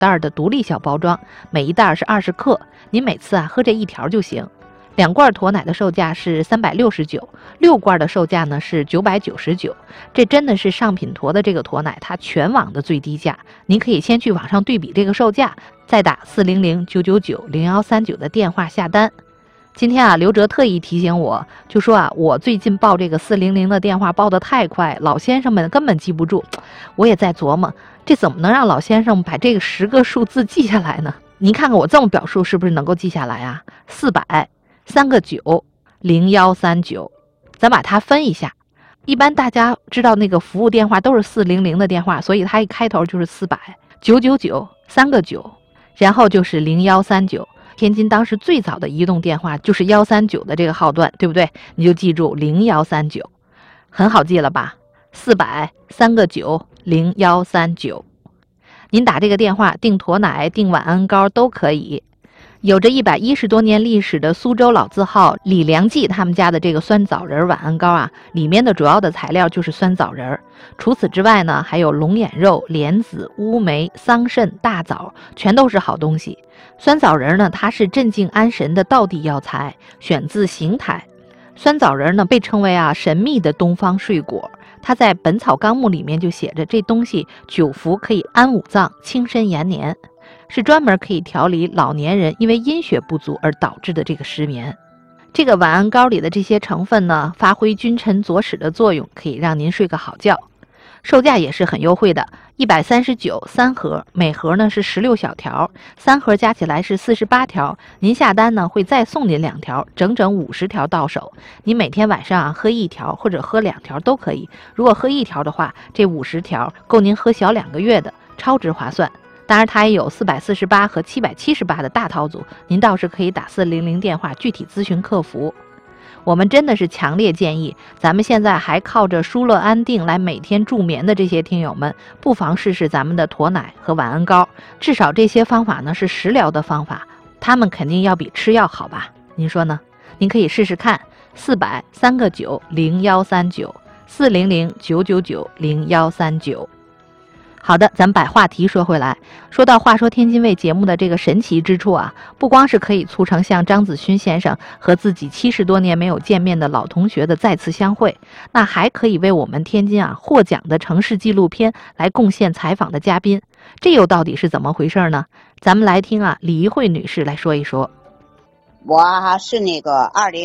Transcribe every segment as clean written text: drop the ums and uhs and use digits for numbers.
袋的独立小包装，每一袋是20克，您每次喝这1条就行。2罐驼奶的售价是369，6罐的售价呢是999，这真的是上品驼的这个驼奶它全网的最低价。您可以先去网上对比这个售价，再打400-999-0139的电话下单。今天刘哲特意提醒我，就说我最近报这个400的电话报得太快，老先生们根本记不住。我也在琢磨，这怎么能让老先生把这个10个数字记下来呢？您看看我这么表述是不是能够记下来啊？400，3个9，0139，咱把它分一下。一般大家知道那个服务电话都是400的电话，所以它一开头就是400，999，3个9，然后就是0139。天津当时最早的移动电话就是139的这个号段，对不对？你就记住0139，很好记了吧？400，3个9，0139。您打这个电话订驼奶、订晚安膏都可以。有着110多年历史的苏州老字号李良记他们家的这个酸枣仁晚安膏里面的主要的材料就是酸枣仁。除此之外呢，还有龙眼肉、莲子、乌梅、桑葚、大枣，全都是好东西。酸枣仁呢，它是镇静安神的道地药材，选自邢台。酸枣仁呢，被称为神秘的东方睡果。它在《本草纲目》里面就写着，这东西久服可以安五脏、清身延年，是专门可以调理老年人因为阴血不足而导致的这个失眠。这个晚安膏里的这些成分呢，发挥君臣佐使的作用，可以让您睡个好觉。售价也是很优惠的，139，3盒，每盒呢是16小条，3盒加起来是48条。您下单呢会再送您2条，整整50条到手。您每天晚上喝1条或者喝2条都可以。如果喝1条的话，这50条够您喝小2个月的，超值划算。当然它也有448和778的大套组，您倒是可以打400电话具体咨询客服。我们真的是强烈建议，咱们现在还靠着舒乐安定来每天助眠的这些听友们，不妨试试咱们的驼奶和晚安膏。至少这些方法呢是食疗的方法，他们肯定要比吃药好吧？您说呢？您可以试试看，400，3个9，0139，400-999-0139。好的，咱们把话题说回来，说到话说天津卫节目的这个神奇之处不光是可以促成像张子勋先生和自己70多年没有见面的老同学的再次相会，那还可以为我们天津获奖的城市纪录片来贡献采访的嘉宾，这又到底是怎么回事呢？咱们来听李一慧女士来说一说。 我是那个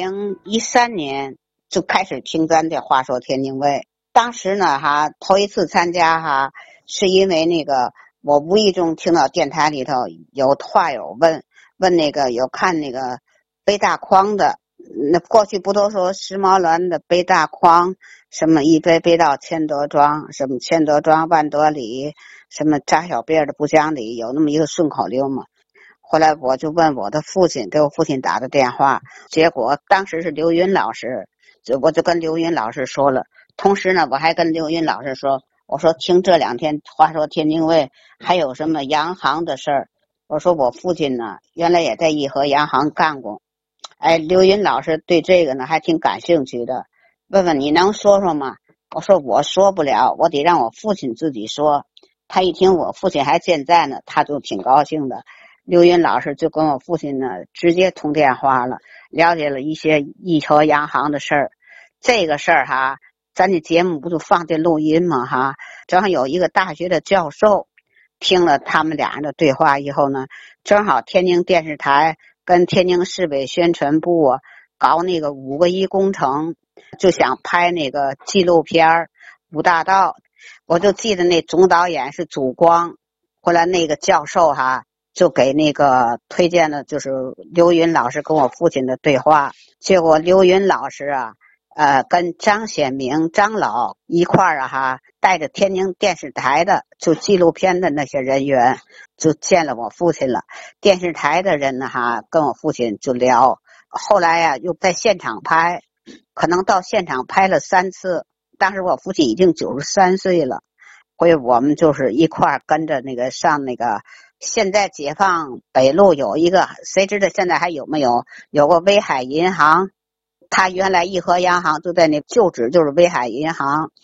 2013年就开始听咱的话说天津卫，当时呢头一次参加是因为那个我无意中听到电台里头有话友问那个有看那个背大筐的，那过去不都说时髦峦的背大筐，什么一杯背到千德庄，什么千德庄万德里，什么扎小辫的不讲理，有那么一个顺口溜嘛。后来我就问我的父亲，给我父亲打的电话，结果当时是刘云老师，我就跟刘云老师说了，同时呢我还跟刘云老师说，我说听这2天话说天津卫还有什么洋行的事儿，我说我父亲呢原来也在义和洋行干过。刘云老师对这个呢还挺感兴趣的，问问你能说说吗？我说我说不了，我得让我父亲自己说。他一听我父亲还健在呢，他就挺高兴的。刘云老师就跟我父亲呢直接通电话了，了解了一些义和洋行的事儿。这个事儿咱的节目不就放进录音吗？正好有一个大学的教授听了他们俩人的对话以后呢，正好天津电视台跟天津市委宣传部搞那个5个1工程，就想拍那个纪录片五大道。我就记得那总导演是祖光，后来那个教授就给那个推荐的就是刘云老师跟我父亲的对话。结果刘云老师跟张显明张老一块儿带着天津电视台的就纪录片的那些人员就见了我父亲了。电视台的人呢跟我父亲就聊，后来又在现场拍，可能到现场拍了3次。当时我父亲已经93岁了，所以我们就是一块儿跟着那个上那个现在解放北路有一个，谁知道现在还有没有，有个威海银行，他原来义和洋行就在那旧址就是威海银行。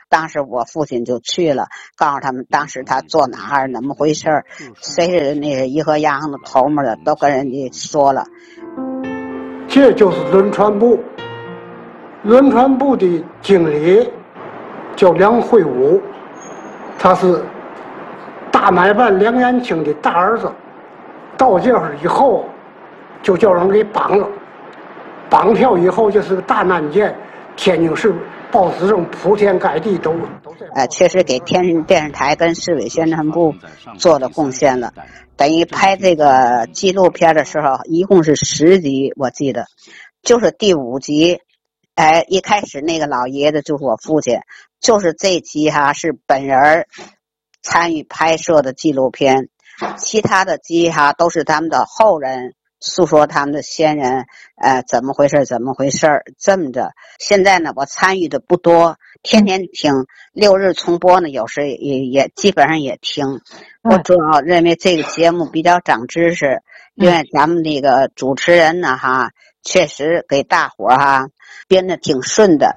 当时我父亲就去了，告诉他们当时他坐哪儿，怎么回事儿，谁是那个颐和洋行的头目的，都跟人家说了。 这就是轮船部，轮船部的经理叫梁惠武，他是大买办梁延庆的大儿子。到这儿以后，就叫人给绑了，绑票以后就是个大案件，天津市报纸上铺天盖地都在。 确实给天津电视台跟市委宣传部做了贡献了。等于拍这个纪录片的时候，一共是10集，我记得，就是第5集，一开始那个老爷子就是我父亲，就是这集是本人参与拍摄的纪录片。其他的集都是他们的后人诉说他们的先人，怎么回事这么着。现在呢，我参与的不多，天天听，6日重播呢，有时也基本上也听。我主要认为这个节目比较长知识，因为咱们那个主持人呢确实给大伙编得挺顺的。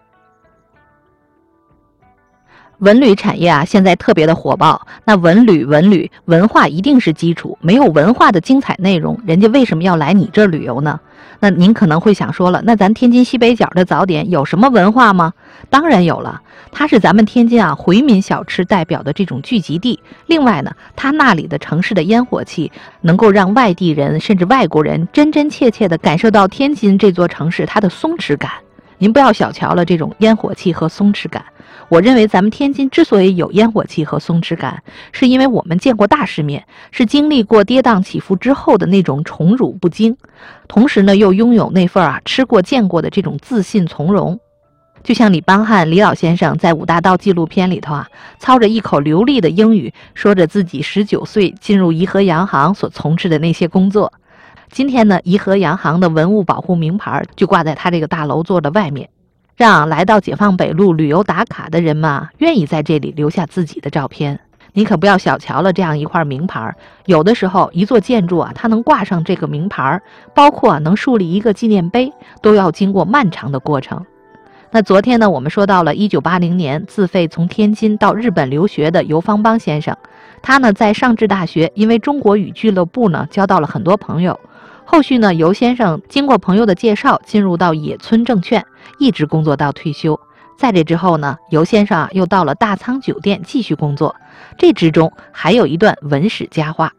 文旅产业现在特别的火爆。那文旅文化一定是基础，没有文化的精彩内容，人家为什么要来你这儿旅游呢？那您可能会想说了，那咱天津西北角的早点有什么文化吗？当然有了，它是咱们天津回民小吃代表的这种聚集地。另外呢，它那里的城市的烟火气能够让外地人甚至外国人真真切切地感受到天津这座城市它的松弛感。您不要小瞧了这种烟火气和松弛感。我认为咱们天津之所以有烟火气和松弛感，是因为我们见过大世面，是经历过跌宕起伏之后的那种宠辱不惊，同时呢又拥有那份吃过见过的这种自信从容。就像李邦汉李老先生在5大道纪录片里头操着一口流利的英语，说着自己19岁进入颐和洋行所从事的那些工作。今天呢，颐和洋行的文物保护名牌就挂在他这个大楼座的外面，让来到解放北路旅游打卡的人们愿意在这里留下自己的照片。你可不要小瞧了这样一块名牌，有的时候一座建筑它能挂上这个名牌，包括能树立一个纪念碑，都要经过漫长的过程。那昨天呢，我们说到了1980年自费从天津到日本留学的游方邦先生，他呢在上智大学因为中国语俱乐部呢交到了很多朋友。后续呢，游先生经过朋友的介绍，进入到野村证券，一直工作到退休。在这之后呢，游先生又到了大仓酒店继续工作。这之中还有一段文史佳话。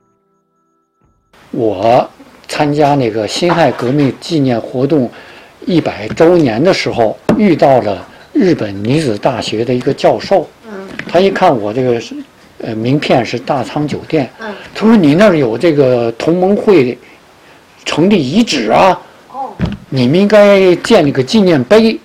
我参加那个辛亥革命纪念活动100周年的时候，遇到了日本女子大学的一个教授。他一看我这个名片是大仓酒店，他说你那儿有这个同盟会成立遗址啊，你们应该建立个纪念碑。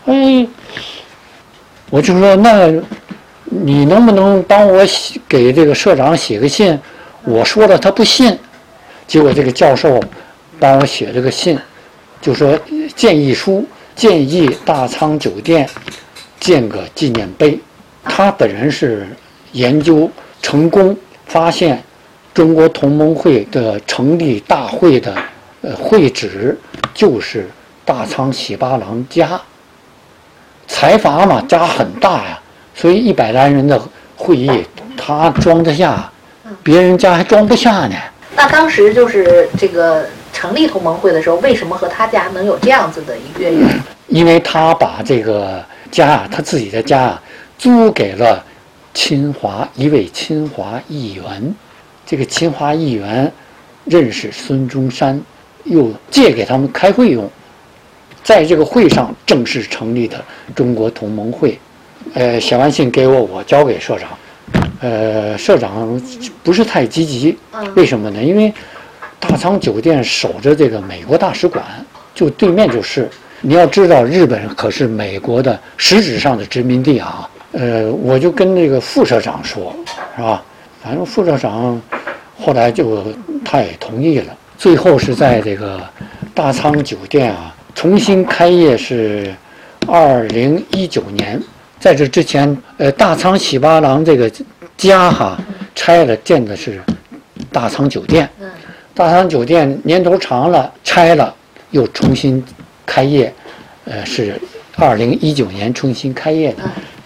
我就说那你能不能帮我给这个社长写个信？我说了他不信，结果这个教授帮我写了个信，就说建议书，建议大仓酒店建个纪念碑。他本人是研究成功发现中国同盟会的成立大会的会址就是大仓喜八郎家，财阀嘛，家很大呀，所以100来人的会议他装得下，别人家还装不下呢。 那当时就是这个成立同盟会的时候，为什么和他家能有这样子的一个渊源？ 因为他把这个家他自己的家租给了一位清华议员，这个清华议员认识孙中山，又借给他们开会用。在这个会上正式成立的中国同盟会。写完信给我，我交给社长。社长不是太积极，为什么呢？因为大仓酒店守着这个美国大使馆，就对面就是。你要知道，日本可是美国的实质上的殖民地啊。我就跟那个副社长说，是吧？反正副社长后来他也同意了。最后是在这个大仓酒店重新开业是2019年。在这之前，大仓喜八郎这个家拆了，建的是大仓酒店。大仓酒店年头长了，拆了，又重新开业。是2019年重新开业的。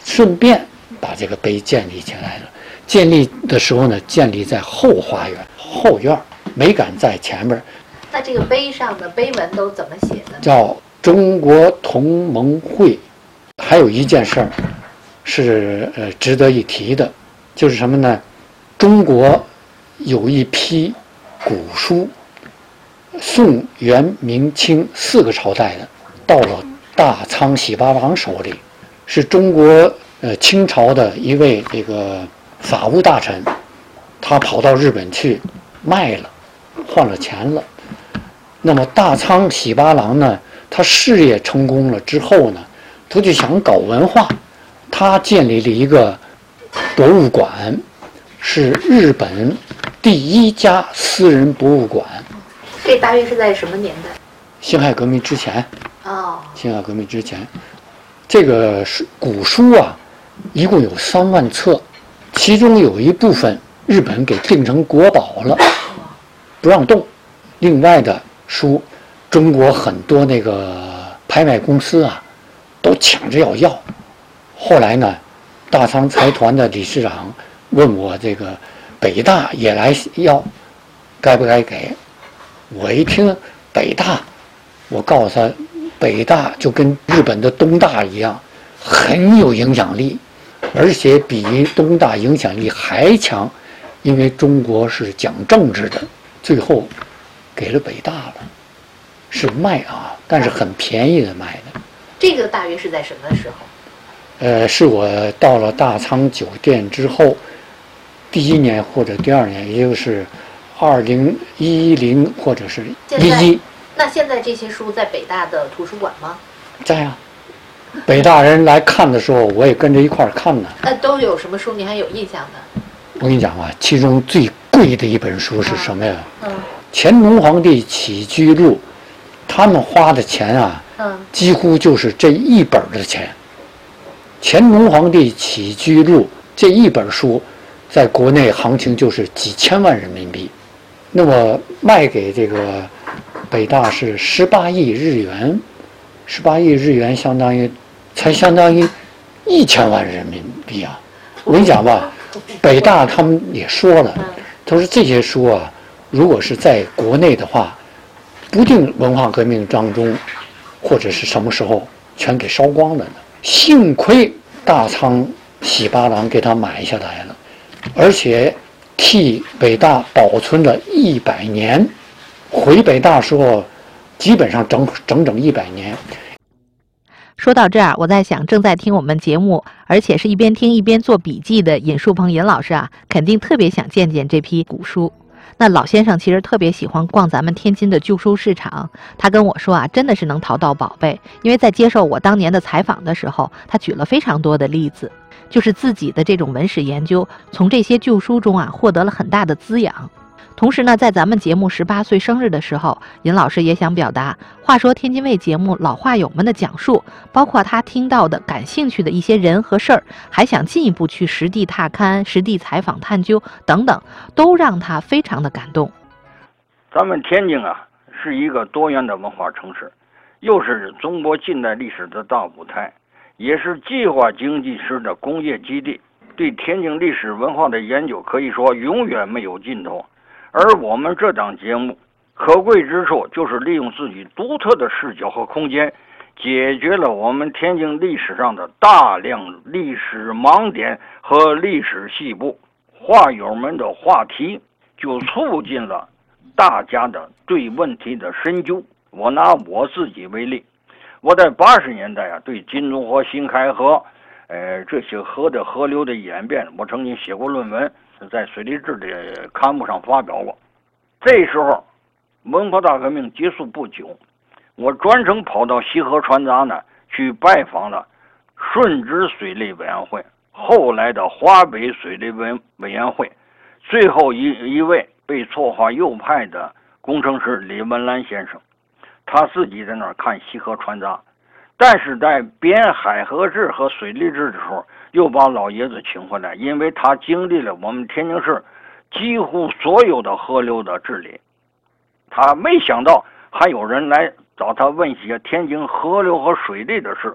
顺便把这个碑建立起来了。建立的时候呢，建立在后花园后院，没敢在前面。 那这个碑上的碑文都怎么写的？ 叫中国同盟会。还有一件事儿是值得一提的，就是什么呢？中国有一批古书，宋、元、明、清4个朝代的，到了大仓喜八郎手里，是中国清朝的一位这个法务大臣，他跑到日本去卖了，换了钱了。那么大仓喜八郎呢，他事业成功了之后呢，他就想搞文化，他建立了一个博物馆，是日本第1家私人博物馆。 这大约是在什么年代？ 辛亥革命之前。 哦， 辛亥革命之前，这个古书啊，一共有3万册，其中有一部分日本给定成国宝了，不让动。另外的书，中国很多那个拍卖公司啊，都抢着要。后来呢，大仓财团的理事长问我这个北大也来要，该不该给？我一听北大，我告诉他，北大就跟日本的东大一样，很有影响力，而且比东大影响力还强，因为中国是讲政治的。最后给了北大了，是卖啊，但是很便宜的卖的。 这个大约是在什么时候？ 是我到了大仓酒店之后，第1年或者第2年，也就是2010或者是11。 那现在这些书在北大的图书馆吗？ 在啊，北大人来看的时候，我也跟着一块儿看呢。 都有什么书？你还有印象的？ 我跟你讲啊，其中最贵的一本书是什么呀？乾隆皇帝起居录，他们花的钱啊，几乎就是这一本的钱。乾隆皇帝起居录这一本书，在国内行情就是几千万人民币，那么卖给这个北大是18亿日元，18亿日元相当于1000万人民币啊！我跟你讲吧，北大他们也说了，他说这些书啊，如果是在国内的话，不定文化革命当中或者是什么时候全给烧光了呢。幸亏大仓喜八郎给他买下来了，而且替北大保存了100年。回北大时候，基本上整100年。 说到这儿，我在想，正在听我们节目，而且是一边听一边做笔记的尹树鹏尹老师啊，肯定特别想见见这批古书。那老先生其实特别喜欢逛咱们天津的旧书市场，他跟我说啊，真的是能淘到宝贝。因为在接受我当年的采访的时候，他举了非常多的例子，就是自己的这种文史研究，从这些旧书中啊获得了很大的滋养。同时呢，在咱们节目18岁生日的时候，尹老师也想表达，话说天津卫节目老话友们的讲述，包括他听到的感兴趣的一些人和事儿，还想进一步去实地踏勘、实地采访探究等等，都让他非常的感动。 咱们天津啊，是一个多元的文化城市，又是中国近代历史的大舞台，也是计划经济式的工业基地。对天津历史文化的研究可以说永远没有尽头。而我们这档节目可贵之处，就是利用自己独特的视角和空间，解决了我们天津历史上的大量历史盲点和历史细部。话友们的话题就促进了大家的对问题的深究。我拿我自己为例，我在80年代啊，对金钟河、新开河，这些河的河流的演变，我曾经写过论文，在水利志的刊物上发表过。这时候文化大革命结束不久，我专程跑到西河船闸呢，去拜访了顺直水利委员会，后来的华北水利委员会，最后一位被绰号右派的工程师李文澜先生，他自己在那儿看西河船闸，但是在编海河志和水利志的时候，又把老爷子请回来，因为他经历了我们天津市几乎所有的河流的治理。他没想到还有人来找他问些天津河流和水利的事，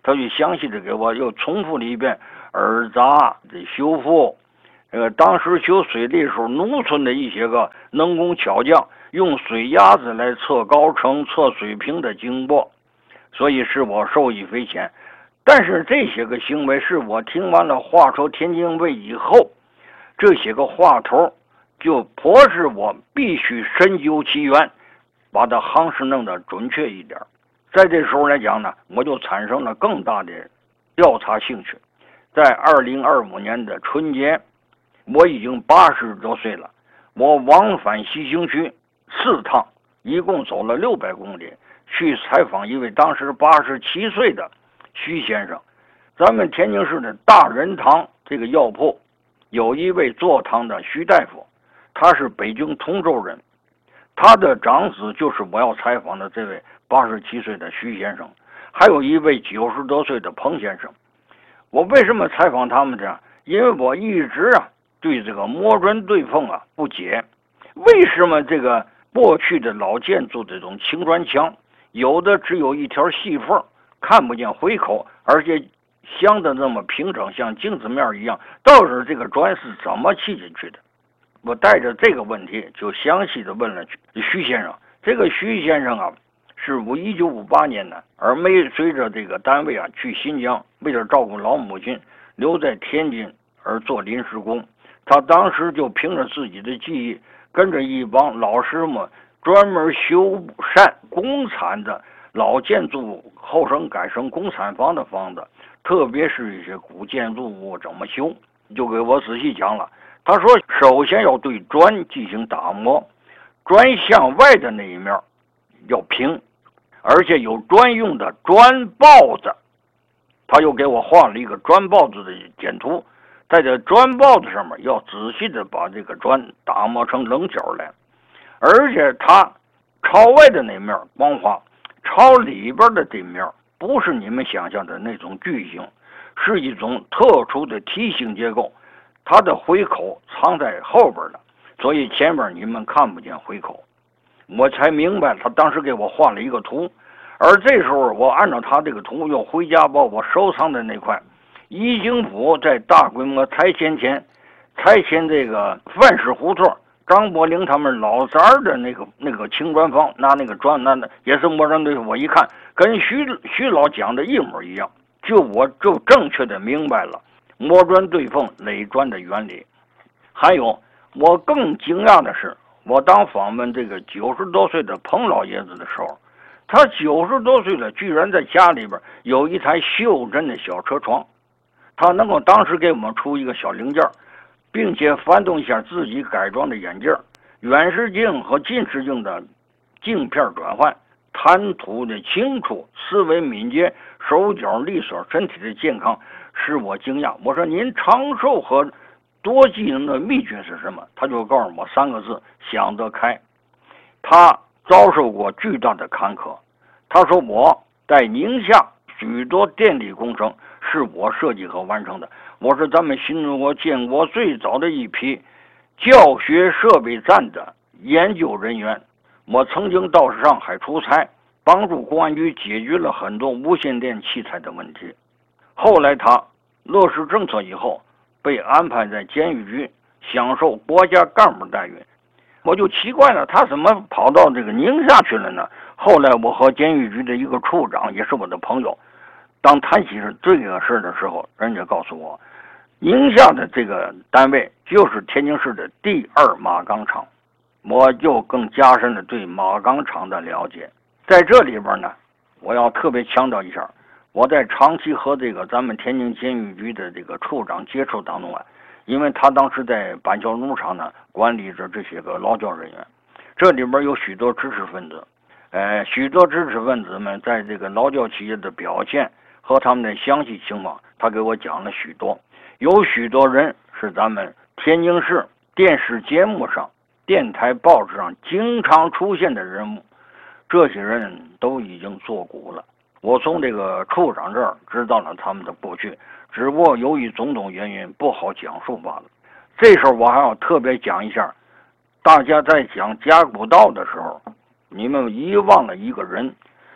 他就详细的给我又重复了一遍二闸的修复。当时修水利时候，农村的一些个能工巧匠用水鸭子来测高程、测水平的经过，所以使我受益匪浅。但是这些个行为是我听完了话说天津卫以后，这些个话头就迫使我必须深究其源，把它行事弄得准确一点。在这时候来讲呢，我就产生了更大的调查兴趣。在2025年的春节，我已经80多岁了，我往返西兴区4趟，一共走了600公里，去采访一位当时87岁的徐先生。咱们天津市的大仁堂这个药铺有一位做汤的徐大夫，他是北京通州人，他的长子就是我要采访的这位87岁的徐先生，还有一位90多岁的彭先生。我为什么采访他们呢？因为我一直对这个摸砖对缝不解，为什么这个过去的老建筑这种青砖墙，有的只有一条细缝，看不见回口，而且镶的那么平整，像镜子面一样，到底这个砖是怎么砌进去的？我带着这个问题就详细的问了徐先生。这个徐先生是1958年的，而没随着这个单位去新疆，为了照顾老母亲，留在天津而做临时工。他当时就凭着自己的技艺，跟着一帮老师们专门修缮公产的老建筑后生改成公产房的房子，特别是一些古建筑物怎么修，就给我仔细讲了。他说首先要对砖进行打磨，砖向外的那一面要平，而且有专用的砖刨子。他又给我画了一个砖刨子的简图，在这砖刨子上面要仔细的把这个砖打磨成棱角来，而且它朝外的那面光滑，朝里边的这面不是你们想象的那种矩形，是一种特殊的梯形结构，它的回口藏在后边的，所以前面你们看不见回口。我才明白他当时给我画了一个图，而这时候我按照他这个图又回家把我收藏的那块宜兴府在大规模拆迁这个范氏胡同张伯苓他们老宅的那个青砖房，拿那个砖也是摸砖对缝，我一看跟徐老讲的一模一样，我就正确的明白了摸砖对缝垒砖的原理。还有我更惊讶的是，我当访问这个90多岁的彭老爷子的时候，他90多岁了，居然在家里边有一台袖珍的小车床，他能够当时给我们出一个小零件，并且翻动一下自己改装的眼镜，远视镜和近视镜的镜片转换，谈吐的清楚，思维敏捷，手脚利索，身体的健康，使我惊讶。我说您长寿和多技能的秘诀是什么？他就告诉我3个字：想得开。他遭受过巨大的坎坷，他说我在宁夏许多电力工程是我设计和完成的，我是咱们新中国建国最早的一批教学设备站的研究人员。我曾经到上海出差，帮助公安局解决了很多无线电器材的问题。后来他落实政策以后，被安排在监狱局享受国家干部待遇。我就奇怪了，他怎么跑到这个宁夏去了呢？后来我和监狱局的一个处长，也是我的朋友，当谈起这个事的时候，人家告诉我，宁夏的这个单位就是天津市的第2马钢厂。我就更加深了对马钢厂的了解。在这里边呢，我要特别强调一下，我在长期和这个咱们天津监狱局的这个处长接触当中因为他当时在板桥农场呢管理着这些个劳教人员，这里边有许多知识分子，许多知识分子们在这个劳教企业的表现和他们的详细情况，他给我讲了许多。有许多人是咱们天津市电视节目上、电台报纸上经常出现的人物，这些人都已经作古了。我从这个处长这儿知道了他们的过去，只不过由于种种原因不好讲述罢了。这时候我还要特别讲一下，大家在讲甲骨道的时候，你们遗忘了一个人，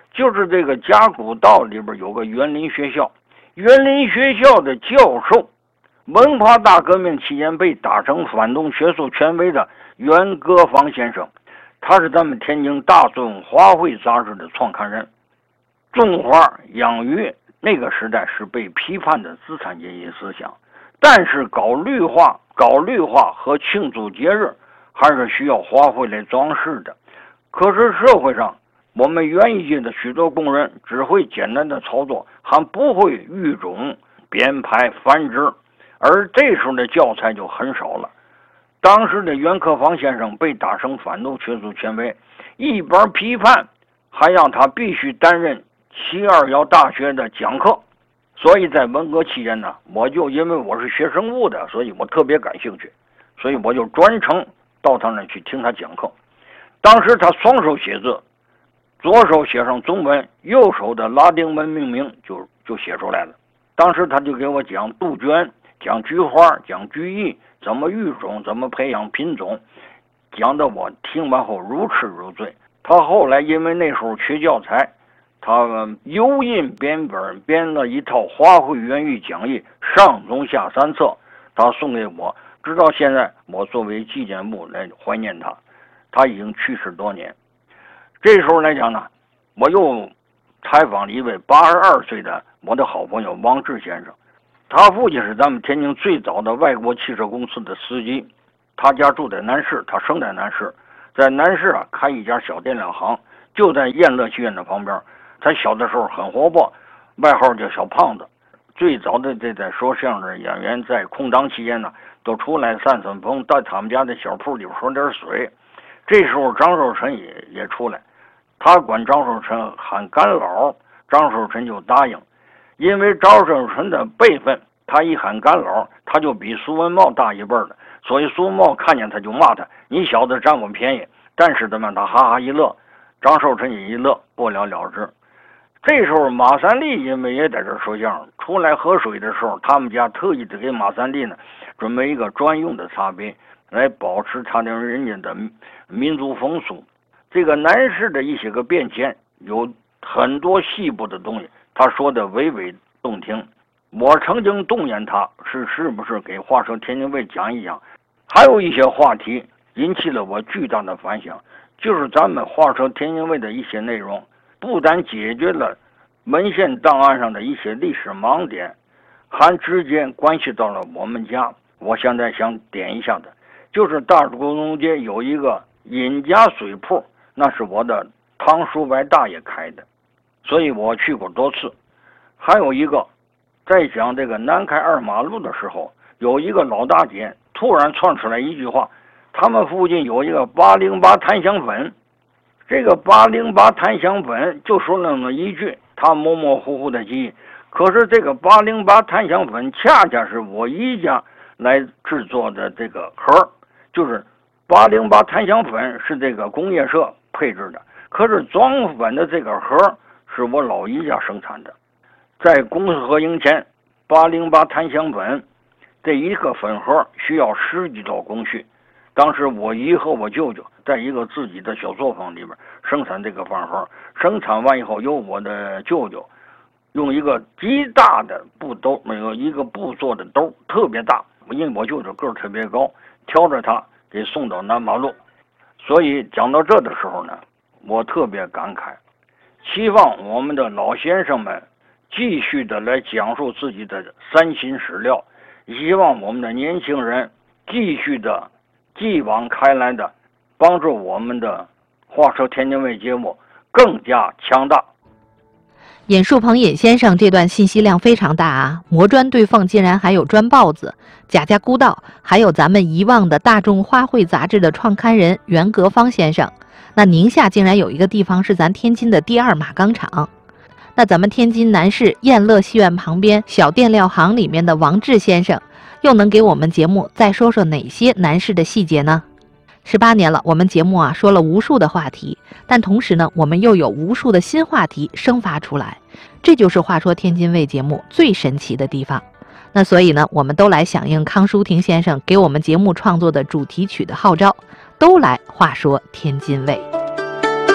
就是这个甲骨道里边有个园林学校，园林学校的教授，文化大革命期间被打成反动学术权威的袁戈方先生，他是咱们天津大众花卉杂志的创刊人。种花养鱼那个时代是被批判的资产阶级思想，但是搞绿化和庆祝节日还是需要花卉来装饰的。可是社会上我们园艺界的许多工人只会简单的操作，还不会育种、编排、繁殖，而这时候的教材就很少了。当时的袁克方先生被打成反动学术权威，一边批判，还让他必须担任721大学的讲课。所以在文革期间呢，我就因为我是学生物的，所以我特别感兴趣，所以我就专程到他那去听他讲课。当时他双手写字，左手写上中文，右手的拉丁文命名就写出来了。当时他就给我讲杜鹃，讲菊花，讲菊艺，怎么育种，怎么培养品种，讲的我听完后如痴如醉。他后来因为那时候缺教材，他油印编本编了一套花卉园艺讲义，上中下3册，他送给我，直到现在我作为纪念物来怀念他。他已经去世多年。这时候来讲呢，我又采访了一位82岁的我的好朋友王志先生。他父亲是咱们天津最早的外国汽车公司的司机，他家住在南市，他生在南市，在南市开一家小电料行，就在燕乐戏院的旁边。他小的时候很活泼，外号叫小胖子。最早的这在说相声的演员在空档期间呢，都出来散散风，到他们家的小铺里喝点水。这时候张寿臣也出来，他管张寿臣喊干老，张寿臣就答应。因为张寿臣的辈分，他一喊干老，他就比苏文茂大一辈了，所以苏文茂看见他就骂他，你小子占我便宜。但是他哈哈一乐，张寿臣也一乐，不了了之。这时候马三立因为也在这说相声，出来喝水的时候，他们家特意的给马三立呢准备一个专用的茶杯，来保持他的人家的民族风俗。这个南市的一些个变迁有很多细部的东西，他说的娓娓动听。我曾经动员他是不是给话说天津卫讲一讲。还有一些话题引起了我巨大的反响，就是咱们话说天津卫的一些内容不但解决了文献档案上的一些历史盲点，还直接关系到了我们家。我现在想点一下的就是大沽东街有一个尹家水铺，那是我的汤叔伯大爷开的，所以我去过多次。还有一个在讲这个南开2马路的时候，有一个老大姐突然窜出来一句话，他们附近有一个808檀香粉。这个808檀香粉就说了那么一句，他模模糊糊的记忆。可是这个808檀香粉恰恰是我姨家来制作的这个盒，就是808檀香粉是这个工业社配置的，可是装粉的这个盒是我老姨家生产的。在公司合营前，808檀香粉这一个粉盒需要10几道工序。当时我姨和我舅舅在一个自己的小作坊里边生产这个饭盒，生产完以后，由我的舅舅用一个极大的布兜，有一个布做的兜，特别大，因为我舅舅个儿特别高，挑着它给送到南马路。所以讲到这的时候呢，我特别感慨，希望我们的老先生们继续的来讲述自己的3辛史料，希望我们的年轻人继续的继往开来的帮助我们的话说天津卫节目更加强大。 尹树鹏尹先生这段信息量非常大啊，磨砖对缝竟然还有砖豹子，贾家孤道，还有咱们遗忘的大众花卉杂志的创刊人袁格方先生。那宁夏竟然有一个地方是咱天津的第2马钢厂。那咱们天津南市燕乐戏院旁边小电料行里面的王志先生，又能给我们节目再说说哪些南市的细节呢？18年了，我们节目说了无数的话题，但同时呢，我们又有无数的新话题生发出来，这就是话说天津卫节目最神奇的地方。那所以呢，我们都来响应康淑婷先生给我们节目创作的主题曲的号召，都来话说天津卫。